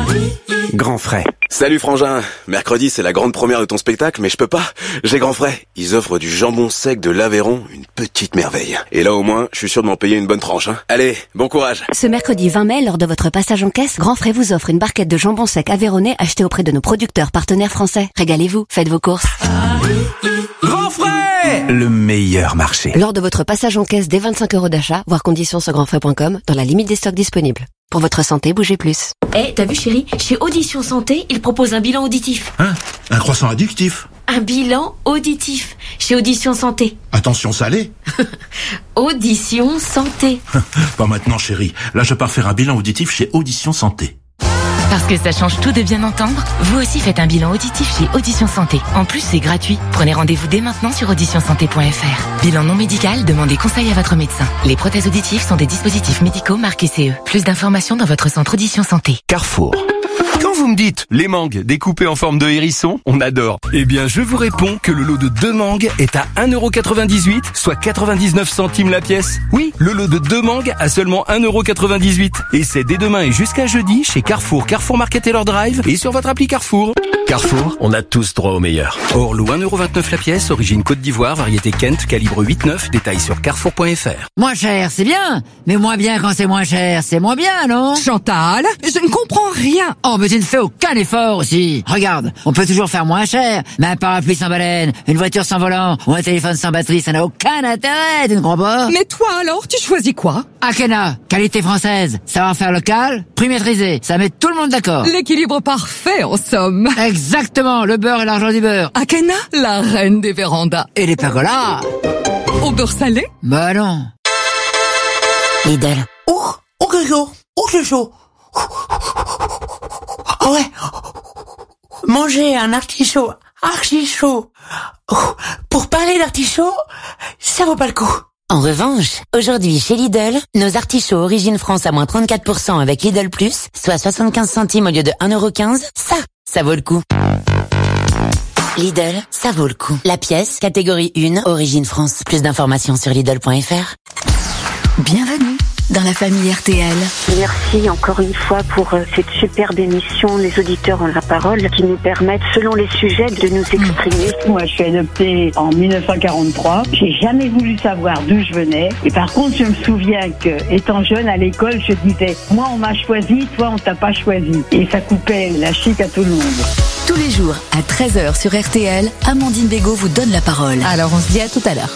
Grand frais. Salut Frangin, mercredi c'est la grande première de ton spectacle, mais je peux pas, j'ai grand frais. Ils offrent du jambon sec de l'Aveyron, une petite merveille. Et là au moins, je suis sûr de m'en payer une bonne tranche. Allez, bon courage. Ce mercredi 20 mai, lors de votre passage en caisse, Grand Frais vous offre une barquette de jambon sec aveyronnais achetée auprès de nos producteurs partenaires français. Régalez-vous, faites vos courses. Grand frais, le meilleur marché. Lors de votre passage en caisse dès 25 € d'achat, voir conditions sur grandfrais.com, dans la limite des stocks disponibles. Pour votre santé, bougez plus. T'as vu chérie, chez Audition Santé, ils proposent un bilan auditif. Hein? Un croissant addictif? Un bilan auditif, chez Audition Santé. Attention salé? Audition Santé. Pas maintenant chérie, là je pars faire un bilan auditif chez Audition Santé. Parce que ça change tout de bien entendre, vous aussi faites un bilan auditif chez Audition Santé. En plus, c'est gratuit. Prenez rendez-vous dès maintenant sur auditionsanté.fr. Bilan non médical, demandez conseil à votre médecin. Les prothèses auditives sont des dispositifs médicaux marqués CE. Plus d'informations dans votre centre Audition Santé. Carrefour. Quand vous me dites les mangues découpées en forme de hérisson, on adore. Eh bien, je vous réponds que le lot de 2 mangues est à 1,98 €, soit 99 centimes la pièce. Oui, le lot de 2 mangues à seulement 1,98 €. Et c'est dès demain et jusqu'à jeudi chez Carrefour, Carrefour Market et leur drive et sur votre appli Carrefour. Carrefour, on a tous droit au meilleur. Orlo 1,29 € la pièce, origine Côte d'Ivoire, variété Kent, calibre 8-9, détail sur carrefour.fr. Moins cher, c'est bien, mais moins bien quand c'est moins cher, c'est moins bien, non? Chantal, je ne comprends rien. Oh, mais tu ne fais aucun effort aussi. Regarde, on peut toujours faire moins cher, mais un parapluie sans baleine, une voiture sans volant ou un téléphone sans batterie, ça n'a aucun intérêt, tu ne crois pas? Mais toi alors, tu choisis quoi? Akena, qualité française, savoir-faire local, prix maîtrisé, ça met tout le monde d'accord. L'équilibre parfait en somme. Exactement, le beurre et l'argent du beurre. Akena, la reine des vérandas. Et les pergolas. Au beurre salé? Bah non. Lidl. Oh que chaud, c'est chaud. Ah ouais. Manger un artichaut archi chaud. Pour parler d'artichaut, ça vaut pas le coup. En revanche, aujourd'hui chez Lidl, nos artichauts Origine France à moins 34% avec Lidl Plus, soit 75 centimes au lieu de 1,15 €, ça vaut le coup. Lidl, ça vaut le coup. La pièce, catégorie 1, Origine France. Plus d'informations sur Lidl.fr. Bienvenue dans la famille RTL. Merci encore une fois pour cette superbe émission. Les auditeurs ont la parole qui nous permettent, selon les sujets, de nous exprimer. Moi, je suis adoptée en 1943. J'ai jamais voulu savoir d'où je venais. Et par contre, je me souviens que, étant jeune à l'école, je disais, moi, on m'a choisi, toi, on t'a pas choisi. Et ça coupait la chic à tout le monde. Tous les jours à 13h sur RTL, Amandine Bégaud vous donne la parole. Alors on se dit à tout à l'heure.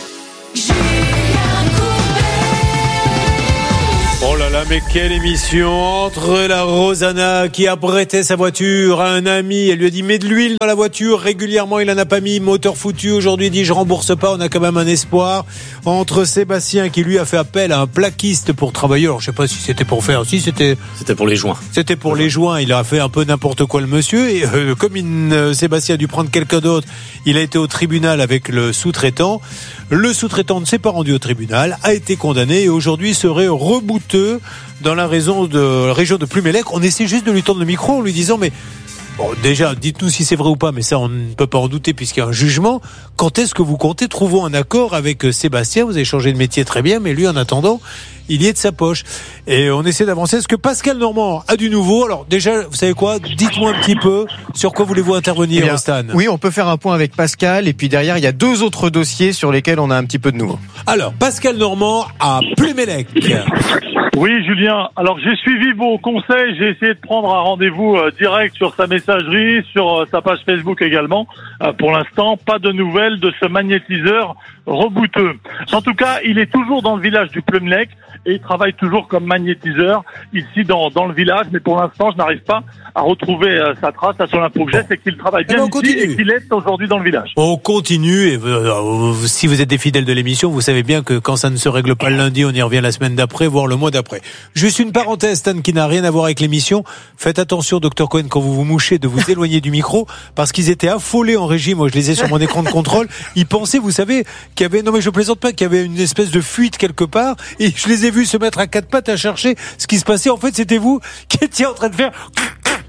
Oh là là, mais quelle émission! Entre la Rosanna qui a prêté sa voiture à un ami, elle lui a dit mets de l'huile dans la voiture, régulièrement il en a pas mis, moteur foutu, aujourd'hui il dit je rembourse pas, on a quand même un espoir. Entre Sébastien qui lui a fait appel à un plaquiste pour travailler, alors je sais pas si c'était pour faire, si c'était pour les joints. C'était pour les joints, il a fait un peu n'importe quoi le monsieur, et comme Sébastien a dû prendre quelqu'un d'autre, il a été au tribunal avec le sous-traitant. Le sous-traitant ne s'est pas rendu au tribunal, a été condamné et aujourd'hui serait rebouteux dans la région de Plumelec. On essaie juste de lui tendre le micro en lui disant mais bon, déjà, dites-nous si c'est vrai ou pas, mais ça on ne peut pas en douter puisqu'il y a un jugement. Quand est-ce que vous comptez? Trouvons un accord avec Sébastien, vous avez changé de métier très bien, mais lui en attendant, il y est de sa poche. Et on essaie d'avancer. Est-ce que Pascal Normand a du nouveau? Alors déjà, vous savez quoi? Dites-moi un petit peu sur quoi voulez-vous intervenir, Stan? Oui, on peut faire un point avec Pascal et puis derrière, il y a 2 autres dossiers sur lesquels on a un petit peu de nouveau. Alors, Pascal Normand à Plumelec. Oui, Julien. Alors, j'ai suivi vos conseils. J'ai essayé de prendre un rendez-vous direct sur sa messagerie, sur sa page Facebook également. Pour l'instant, pas de nouvelles de ce magnétiseur rebouteux. En tout cas, il est toujours dans le village du Plumelec et il travaille toujours comme magnétiseur ici dans le village. Mais pour l'instant, je n'arrive pas à retrouver sa trace. La seule info que j'ai, c'est qu'il travaille bien ici et qu'il est aujourd'hui dans le village. On continue. Et si vous êtes des fidèles de l'émission, vous savez bien que quand ça ne se règle pas le lundi, on y revient la semaine d'après, voire le mois d'après. Juste une parenthèse, Stan, qui n'a rien à voir avec l'émission. Faites attention, Dr Cohen, quand vous vous mouchez, de vous éloigner du micro, parce qu'ils étaient affolés en régie. Moi, je les ai sur mon écran de contrôle. Ils pensaient, vous savez, qu'il y avait, non mais je plaisante pas, qu'il y avait une espèce de fuite quelque part, et je les ai vus se mettre à 4 pattes à chercher ce qui se passait. En fait, c'était vous qui étiez en train de faire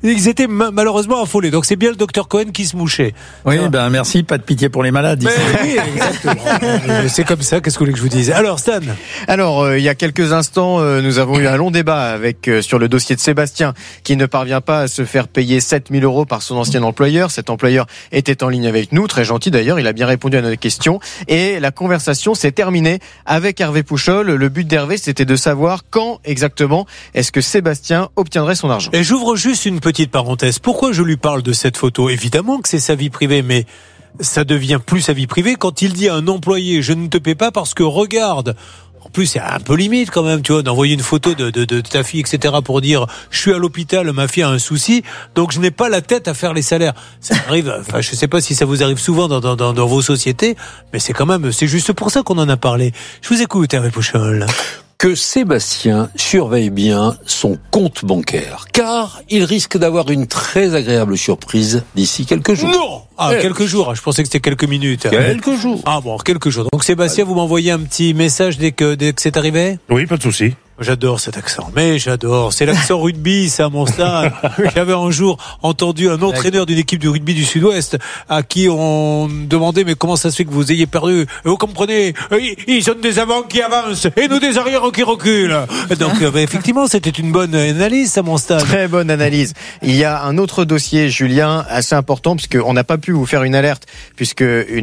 Ils étaient malheureusement affolés. Donc c'est bien le docteur Cohen qui se mouchait. Oui, merci, pas de pitié pour les malades. Oui, exactement. C'est comme ça, qu'est-ce que vous voulez que je vous dise? Alors Stan. Alors, il y a quelques instants, nous avons eu un long débat avec sur le dossier de Sébastien, qui ne parvient pas à se faire payer 7 000 € par son ancien employeur. Cet employeur était en ligne avec nous, très gentil d'ailleurs, il a bien répondu à notre question. Et la conversation s'est terminée avec Hervé Pouchol. Le but d'Hervé, c'était de savoir quand exactement est-ce que Sébastien obtiendrait son argent. Et j'ouvre juste une petite parenthèse. Pourquoi je lui parle de cette photo? Évidemment que c'est sa vie privée, mais ça devient plus sa vie privée quand il dit à un employé, je ne te paie pas parce que regarde. En plus, c'est un peu limite quand même, tu vois, d'envoyer une photo de ta fille, etc. pour dire, je suis à l'hôpital, ma fille a un souci, donc je n'ai pas la tête à faire les salaires. Ça arrive, enfin, je sais pas si ça vous arrive souvent dans vos sociétés, mais c'est juste pour ça qu'on en a parlé. Je vous écoute, Hervé Pouchol. Que Sébastien surveille bien son compte bancaire, car il risque d'avoir une très agréable surprise d'ici quelques jours. Non! Quelques jours. Je pensais que c'était quelques minutes. Quelques jours. Quelques jours. Donc Sébastien, vous m'envoyez un petit message dès que c'est arrivé? Oui, pas de souci. J'adore cet accent, mais j'adore. C'est l'accent rugby, ça, mon stade. J'avais un jour entendu un entraîneur d'une équipe de rugby du Sud-Ouest à qui on demandait, mais comment ça se fait que vous ayez perdu? Vous comprenez? Ils ont des avants qui avancent et nous des arrières qui reculent. Donc, effectivement, c'était une bonne analyse, ça, mon stade. Très bonne analyse. Il y a un autre dossier, Julien, assez important, puisqu'on n'a pas pu vous faire une alerte, puisque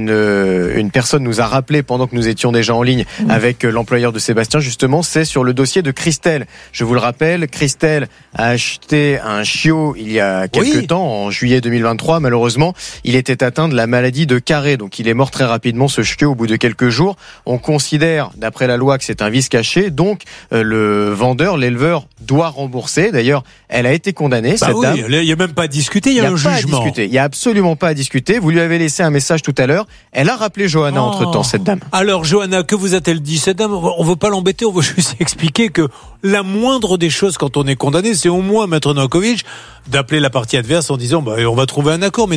une personne nous a rappelé pendant que nous étions déjà en ligne avec l'employeur de Sébastien, justement, c'est sur le dossier de Christelle. Je vous le rappelle, Christelle a acheté un chiot il y a quelques temps, en juillet 2023. Malheureusement, il était atteint de la maladie de Carré, donc il est mort très rapidement, ce chiot, au bout de quelques jours. On considère, d'après la loi, que c'est un vice caché, donc le vendeur, l'éleveur, doit rembourser. D'ailleurs, elle a été condamnée, cette dame. Il n'y a même pas à discuter, il y a un jugement. Il n'y a absolument pas à discuter. Vous lui avez laissé un message tout à l'heure. Elle a rappelé Johanna entre-temps, cette dame. Alors, Johanna, que vous a-t-elle dit? Cette dame, on veut pas l'embêter, on veut juste expliquer que la moindre des choses quand on est condamné, c'est au moins, Maître Novakovic, d'appeler la partie adverse en disant, on va trouver un accord, mais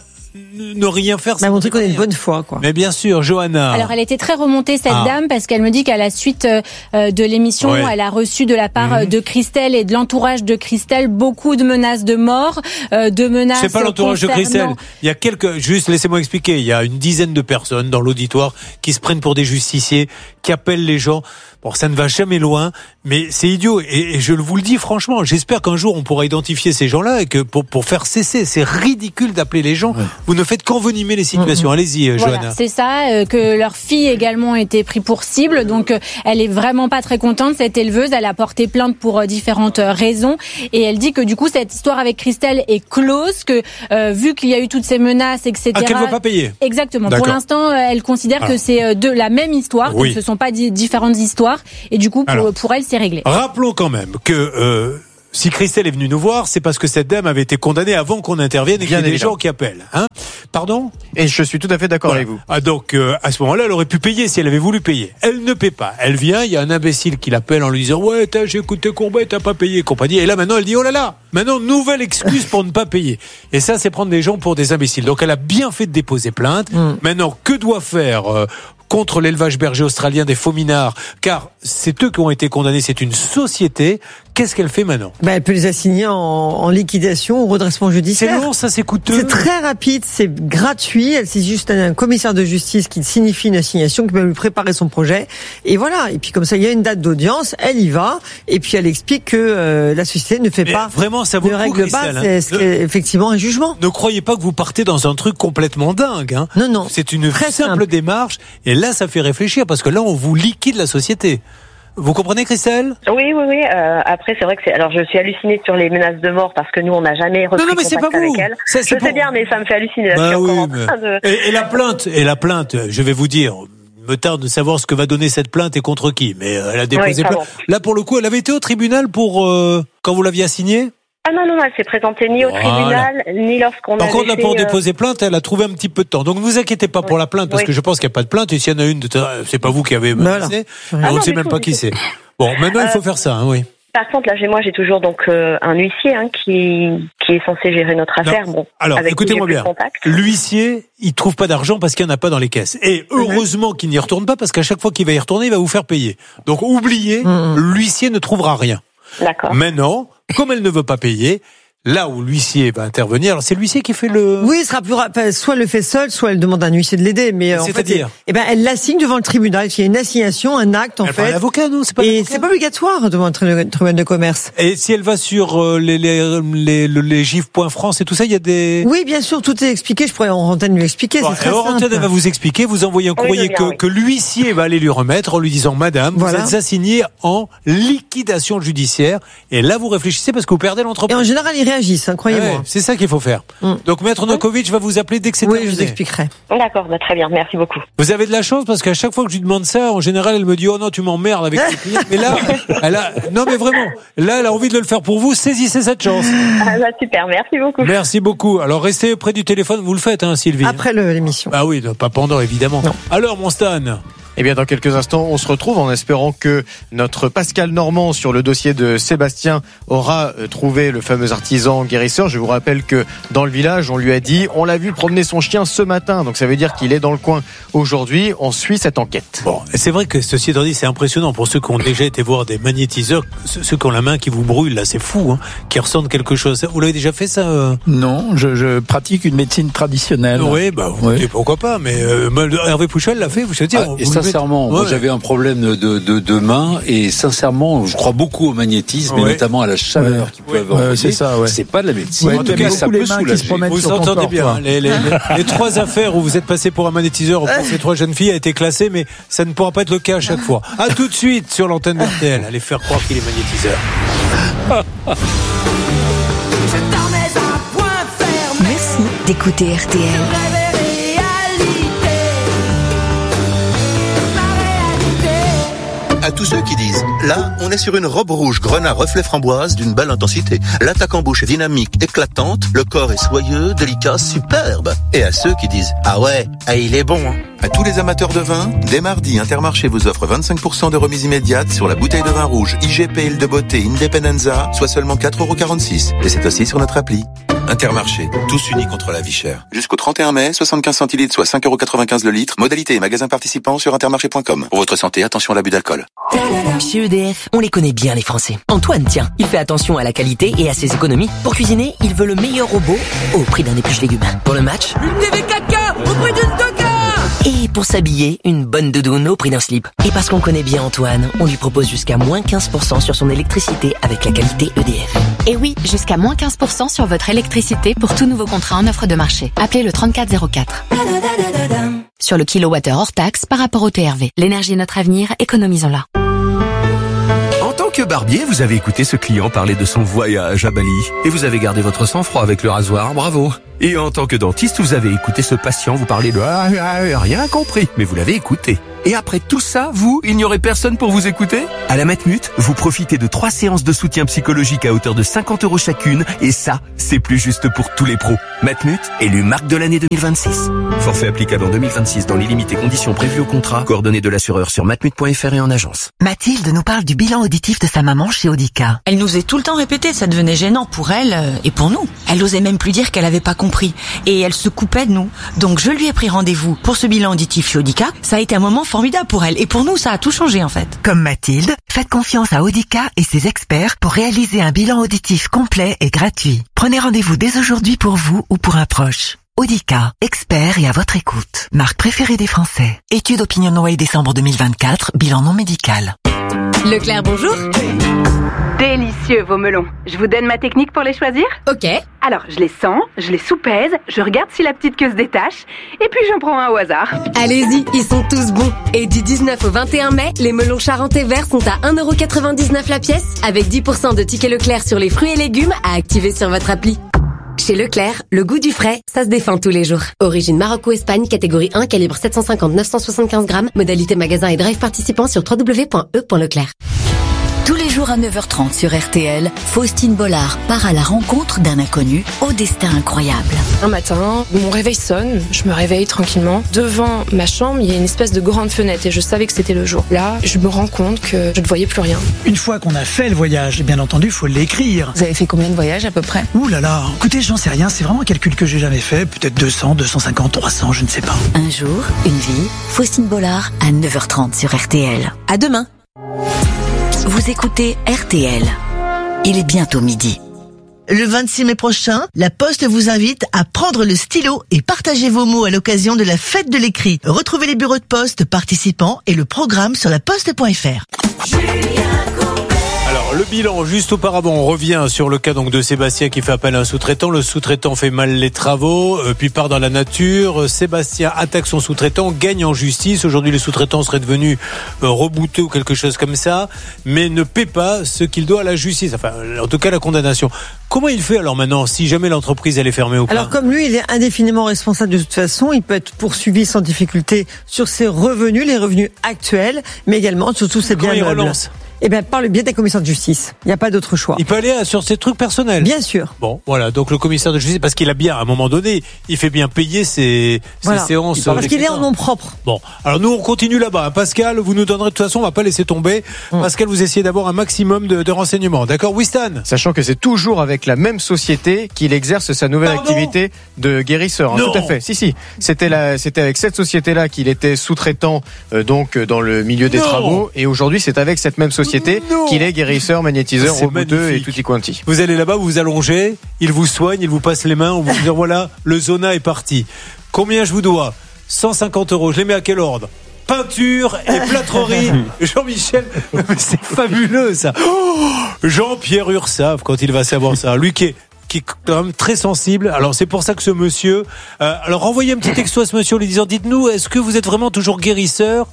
ne rien faire. Montrer qu'on est de bonne foi, quoi. Mais bien sûr, Johanna. Alors, elle était très remontée, cette dame, parce qu'elle me dit qu'à la suite de l'émission, elle a reçu de la part de Christelle et de l'entourage de Christelle beaucoup de menaces de mort, de menaces. C'est pas l'entourage de Christelle. Il y a juste laissez-moi expliquer. Il y a une dizaine de personnes dans l'auditoire qui se prennent pour des justiciers, qui appellent les gens. Bon, ça ne va jamais loin, mais c'est idiot. Et je vous le dis franchement, j'espère qu'un jour on pourra identifier ces gens-là et que pour faire cesser, c'est ridicule d'appeler les gens. Vous ne faites qu'envenimer les situations. Allez-y, Johanna. Voilà, c'est ça, que leur fille également a été prise pour cible. Donc, elle est vraiment pas très contente, cette éleveuse. Elle a porté plainte pour différentes raisons. Et elle dit que du coup, cette histoire avec Christelle est close, que vu qu'il y a eu toutes ces menaces, etc. Qu'elle ne veut pas payer. Exactement. D'accord. Pour l'instant, elle considère que c'est de la même histoire, que ce ne sont pas différentes histoires. Et du coup, pour elle, c'est réglé. Rappelons quand même que si Christelle est venue nous voir, c'est parce que cette dame avait été condamnée avant qu'on intervienne et qu'il y a des gens qui appellent. Pardon ? Et je suis tout à fait d'accord avec vous. Donc, à ce moment-là, elle aurait pu payer si elle avait voulu payer. Elle ne paie pas. Elle vient, il y a un imbécile qui l'appelle en lui disant « Ouais, j'ai écouté Courbet, t'as pas payé, compagnie. » Et là, maintenant, elle dit « Oh là là !» Maintenant, nouvelle excuse pour ne pas payer. Et ça, c'est prendre des gens pour des imbéciles. Donc, elle a bien fait de déposer plainte. Maintenant, que doit faire contre l'élevage berger australien des faux-minards, car c'est eux qui ont été condamnés, c'est une société. Qu'est-ce qu'elle fait maintenant ? Elle peut les assigner en liquidation, au redressement judiciaire. C'est long, ça, c'est coûteux. C'est très rapide, c'est gratuit. Elle c'est juste un commissaire de justice qui signifie une assignation, qui peut lui préparer son projet. Et voilà. Et puis comme ça, il y a une date d'audience, elle y va, et puis elle explique que la société ne fait pas, vraiment, ça vaut ne règle pas, c'est effectivement un jugement. Ne croyez pas que vous partez dans un truc complètement dingue. Non. C'est une très simple démarche, et là, ça fait réfléchir, parce que là, on vous liquide la société. Vous comprenez, Christelle ? Oui. Après, c'est vrai que alors je suis hallucinée sur les menaces de mort parce que nous, on n'a jamais repris contact avec elle. Je sais bien, mais ça me fait halluciner. Et la plainte, je vais vous dire, me tarde de savoir ce que va donner cette plainte et contre qui. Mais elle a déposé plainte. Là, pour le coup, elle avait été au tribunal pour quand vous l'aviez assignée ? Ah non, elle s'est présentée ni au tribunal, ni lorsqu'on a Par contre, là, pour déposer plainte, elle a trouvé un petit peu de temps. Donc, ne vous inquiétez pas pour la plainte, parce que je pense qu'il n'y a pas de plainte. Et s'il y en a une, c'est pas vous qui avez menacé. On ne sait même pas qui c'est. Bon, maintenant, il faut faire ça, oui. Par contre, là, j'ai toujours donc un huissier qui est censé gérer notre affaire. Bon, alors, écoutez-moi bien. L'huissier, il trouve pas d'argent parce qu'il n'y en a pas dans les caisses. Et heureusement qu'il n'y retourne pas, parce qu'à chaque fois qu'il va y retourner, il va vous faire payer. Donc, oubliez, l'huissier ne trouvera rien. D'accord. Maintenant, comme elle ne veut pas payer, là où l'huissier va intervenir, alors c'est l'huissier qui fait le... Oui, il sera soit elle le fait seul, soit elle demande à un huissier de l'aider. Mais c'est-à-dire elle l'assigne devant le tribunal. Il y a une assignation, un acte en fait. L'avocat, non, c'est pas. Et c'est pas obligatoire devant un tribunal de commerce. Et si elle va sur les gif.france et tout ça, il y a des... Oui, bien sûr, tout est expliqué. Je pourrais en antenne lui expliquer. C'est très simple. Elle va vous expliquer. Vous envoyez un courrier que l'huissier va aller lui remettre en lui disant, Madame, vous êtes assignée en liquidation judiciaire. Et là, vous réfléchissez parce que vous perdez l'entreprise. Et en général, ils réagissent, croyez-moi. Ouais, c'est ça qu'il faut faire. Donc, Maître Nokovic va vous appeler dès que c'est terminé. Oui, je vous expliquerai. D'accord, très bien, merci beaucoup. Vous avez de la chance parce qu'à chaque fois que je lui demande ça, en général, elle me dit, oh non, tu m'emmerdes avec tes clients. Mais là, non, mais vraiment, là, elle a envie de le faire pour vous. Saisissez cette chance. Super, merci beaucoup. Merci beaucoup. Alors, restez près du téléphone. Vous le faites, hein, Sylvie. Après l'émission. Ah oui, pas pendant, évidemment. Non. Alors, mon Stan. Eh bien, dans quelques instants, on se retrouve en espérant que notre Pascal Normand sur le dossier de Sébastien aura trouvé le fameux artisan guérisseur. Je vous rappelle que dans le village, on lui a dit, on l'a vu promener son chien ce matin. Donc ça veut dire qu'il est dans le coin aujourd'hui. On suit cette enquête. Bon, c'est vrai que ceci étant dit, c'est impressionnant pour ceux qui ont déjà été voir des magnétiseurs, ceux qui ont la main qui vous brûle, là, c'est fou, hein, qui ressentent quelque chose. Vous l'avez déjà fait ça Non, je pratique une médecine traditionnelle. Oui, oui. Pourquoi pas, mais Hervé Pouchel l'a fait, vous savez dire. Sincèrement, moi j'avais un problème de main et sincèrement, je crois beaucoup au magnétisme et notamment à la chaleur qui peut avoir. C'est ça, ouais. C'est pas de la médecine. En tout cas, ça peut soulager. Vous entendez bien. Les trois affaires où vous êtes passé pour un magnétiseur pour ces trois jeunes filles a été classé, mais ça ne pourra pas être le cas à chaque fois. À tout de suite sur l'antenne d'RTL. Allez faire croire qu'il est magnétiseur. Merci d'écouter RTL. À tous ceux qui disent, là, on est sur une robe rouge grenat reflet framboise d'une belle intensité. L'attaque en bouche est dynamique, éclatante, le corps est soyeux, délicat, superbe. Et à ceux qui disent, ah ouais, il est bon, hein. À tous les amateurs de vin, dès mardi, Intermarché vous offre 25% de remise immédiate sur la bouteille de vin rouge IGP Île de Beauté Independenza, soit seulement 4,46 €. Et c'est aussi sur notre appli. Intermarché, tous unis contre la vie chère. Jusqu'au 31 mai, 75 centilitres, soit 5,95 € le litre. Modalité et magasins participants sur intermarché.com. Pour votre santé, attention à l'abus d'alcool. Chez EDF, on les connaît bien les Français. Antoine, tiens, il fait attention à la qualité et à ses économies. Pour cuisiner, il veut le meilleur robot au prix d'un épluche légumes. Pour le match, une TV 4K au prix d'une 2K. Et pour s'habiller, une bonne doudoune au prix d'un slip. Et parce qu'on connaît bien Antoine, on lui propose jusqu'à moins 15% sur son électricité avec la qualité EDF. Et oui, jusqu'à moins 15% sur votre électricité pour tout nouveau contrat en offre de marché. Appelez le 3404. Sur le kilowattheure hors taxe par rapport au TRV. L'énergie est notre avenir, économisons-la. En tant que barbier, vous avez écouté ce client parler de son voyage à Bali. Et vous avez gardé votre sang-froid avec le rasoir, bravo. Et en tant que dentiste, vous avez écouté ce patient vous parler de rien compris. Mais vous l'avez écouté. Et après tout ça, il n'y aurait personne pour vous écouter? À la Matmut, vous profitez de 3 séances de soutien psychologique à hauteur de 50 € chacune. Et ça, c'est plus juste pour tous les pros. Matmut, élu marque de l'année 2026. Forfait applicable en 2026 dans les limites et conditions prévues au contrat. Coordonnées de l'assureur sur matmut.fr et en agence. Mathilde nous parle du bilan auditif de sa maman chez Audica. Elle nous est tout le temps répété, ça devenait gênant pour elle et pour nous. Elle osait même plus dire qu'elle avait pas compris. Et elle se coupait de nous. Donc je lui ai pris rendez-vous pour ce bilan auditif chez Audica. Ça a été un moment formidable pour elle. Et pour nous, ça a tout changé en fait. Comme Mathilde, faites confiance à Audica et ses experts pour réaliser un bilan auditif complet et gratuit. Prenez rendez-vous dès aujourd'hui pour vous ou pour un proche. Audica, expert et à votre écoute. Marque préférée des Français. Étude OpinionWay décembre 2024, bilan non médical. Leclerc, bonjour. Délicieux vos melons. Je vous donne ma technique pour les choisir? Ok. Alors, je les sens, je les soupèse, je regarde si la petite queue se détache, et puis j'en prends un au hasard. Allez-y, ils sont tous bons. Et du 19 au 21 mai, les melons charentais verts sont à 1,99 € la pièce, avec 10% de tickets Leclerc sur les fruits et légumes à activer sur votre appli. Chez Leclerc, le goût du frais, ça se défend tous les jours. Origine Maroc ou Espagne, catégorie 1, calibre 750-975 grammes, modalité magasin et drive participant sur www.e.leclerc. Tous les jours à 9h30 sur RTL, Faustine Bollard part à la rencontre d'un inconnu au destin incroyable. Un matin, mon réveil sonne, je me réveille tranquillement. Devant ma chambre, il y a une espèce de grande fenêtre et je savais que c'était le jour. Là, je me rends compte que je ne voyais plus rien. Une fois qu'on a fait le voyage, bien entendu, il faut l'écrire. Vous avez fait combien de voyages à peu près? Ouh là là, écoutez, j'en sais rien, c'est vraiment un calcul que j'ai jamais fait. Peut-être 200, 250, 300, je ne sais pas. Un jour, une vie, Faustine Bollard à 9h30 sur RTL. À demain. Vous écoutez RTL. Il est bientôt midi. Le 26 mai prochain, la Poste vous invite à prendre le stylo et partager vos mots à l'occasion de la fête de l'écrit. Retrouvez les bureaux de poste participants et le programme sur laposte.fr. Alors, le bilan, juste auparavant, on revient sur le cas donc de Sébastien qui fait appel à un sous-traitant. Le sous-traitant fait mal les travaux, puis part dans la nature. Sébastien attaque son sous-traitant, gagne en justice. Aujourd'hui, le sous-traitant serait devenu rebooté ou quelque chose comme ça, mais ne paie pas ce qu'il doit à la justice. Enfin, en tout cas, la condamnation. Comment il fait alors maintenant, si jamais l'entreprise elle est fermée ou pas? Alors, comme lui, il est indéfiniment responsable de toute façon, il peut être poursuivi sans difficulté sur ses revenus, les revenus actuels, mais également sur tous ses biens meubles. Comment il relance? Eh bien, par le biais des commissaires de justice. Il n'y a pas d'autre choix. Il peut aller sur ses trucs personnels. Bien sûr. Bon, voilà. Donc, le commissaire de justice, parce qu'il a bien, à un moment donné, il fait bien payer ses séances. Parce qu'il est en nom propre. Bon. Alors, nous, on continue là-bas. Pascal, vous nous donnerez, de toute façon, on va pas laisser tomber. Pascal, vous essayez d'avoir un maximum de renseignements. D'accord, Wistan? Sachant que c'est toujours avec la même société qu'il exerce sa nouvelle activité de guérisseur. Tout à fait. Si. C'était avec cette société-là qu'il était sous-traitant, donc, dans le milieu des travaux. Et aujourd'hui, c'est avec cette même société qu'il est guérisseur, magnétiseur, roboteux et tutti quanti. Vous allez là-bas, vous vous allongez, il vous soigne, il vous passe les mains, on vous dit voilà, le Zona est parti. Combien je vous dois? 150 €. Je les mets à quel ordre? Peinture et plâtrerie. Jean-Michel, c'est fabuleux ça. Jean-Pierre Ursave, quand il va savoir ça, lui qui est quand même très sensible. Alors c'est pour ça que ce monsieur, alors envoyez un petit texto à ce monsieur en lui disant dites-nous, est-ce que vous êtes vraiment toujours guérisseur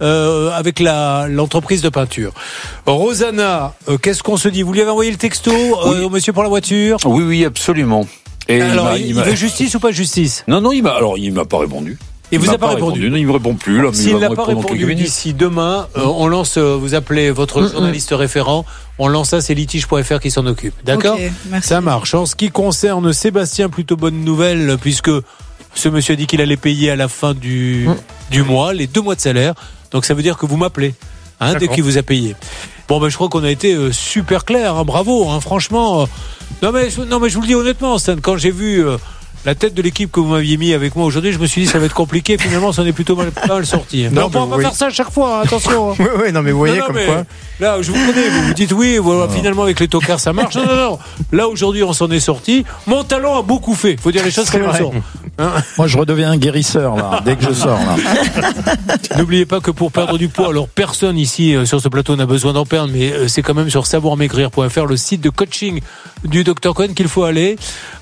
avec l'entreprise de peinture? Rosanna, qu'est-ce qu'on se dit? Vous lui avez envoyé le texto au monsieur pour la voiture? Oui, absolument. Et alors, il veut justice ou pas justice? Non, il m'a pas répondu. Il vous a pas répondu? Non, il me répond plus. Là, s'il n'a pas répondu d'ici demain, on lance, vous appelez votre journaliste référent, on lance ça, c'est litige.fr qui s'en occupe. D'accord? Merci. Ça marche. En ce qui concerne Sébastien, plutôt bonne nouvelle, puisque ce monsieur dit qu'il allait payer à la fin du mois, les 2 mois de salaire. Donc ça veut dire que vous m'appelez, dès qu'il vous a payé. Bon, je crois qu'on a été super clair, bravo, franchement. Non mais je vous le dis honnêtement, Stan, quand j'ai vu la tête de l'équipe que vous m'aviez mis avec moi aujourd'hui, je me suis dit ça va être compliqué. Finalement, ça en est plutôt pas mal sorti. Non, on ne va pas faire ça à chaque fois, attention. Oui, non, mais vous voyez quoi. Là, je vous connais, vous dites oui, voilà, finalement avec les tocards ça marche. Non. Là, aujourd'hui, on s'en est sorti. Mon talent a beaucoup fait. Faut dire les choses comme elles sont. Moi, je redeviens un guérisseur là, dès que je sors. Là. N'oubliez pas que pour perdre du poids, alors personne ici sur ce plateau n'a besoin d'en perdre, mais c'est quand même sur savoirmaigrir.fr, le site de coaching du Dr Cohen qu'il faut aller.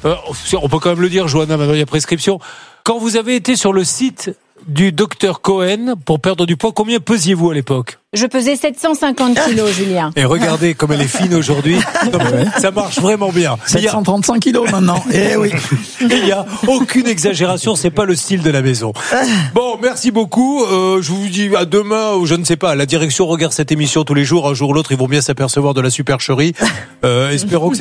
On peut quand même le dire, Johanna, maintenant il y a prescription. Quand vous avez été sur le site du Dr Cohen pour perdre du poids, combien pesiez-vous à l'époque? Je pesais 750 kilos, Julien. Et regardez comme elle est fine aujourd'hui. Ça marche vraiment bien. 735 kilos maintenant. Eh oui. Il n'y a aucune exagération, c'est pas le style de la maison. Bon, merci beaucoup. Je vous dis à demain, ou je ne sais pas. La direction regarde cette émission tous les jours. Un jour ou l'autre, ils vont bien s'apercevoir de la supercherie. Espérons que